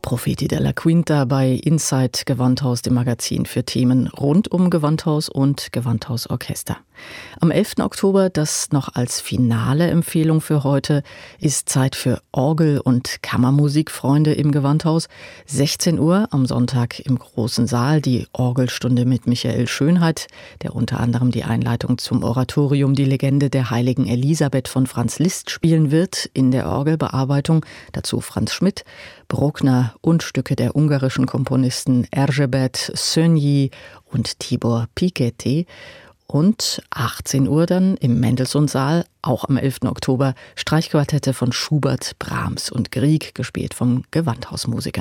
Profeti della Quinta bei Inside Gewandhaus, dem Magazin für Themen rund um Gewandhaus und Gewandhausorchester. Am 11. Oktober, das noch als finale Empfehlung für heute, ist Zeit für Orgel- und Kammermusikfreunde im Gewandhaus. 16 Uhr am Sonntag im großen Saal die Orgelstunde mit Michael Schönheit, der unter anderem die Einleitung zum Oratorium Die Legende der heiligen Elisabeth von Franz Liszt spielen wird in der Orgelbearbeitung. Dazu Franz Schmidt, Bruckner und Stücke der ungarischen Komponisten Erzsébet Szönyi und Tibor Piketty. Und 18 Uhr dann im Mendelssohn-Saal, auch am 11. Oktober, Streichquartette von Schubert, Brahms und Grieg, gespielt vom Gewandhausmusiker.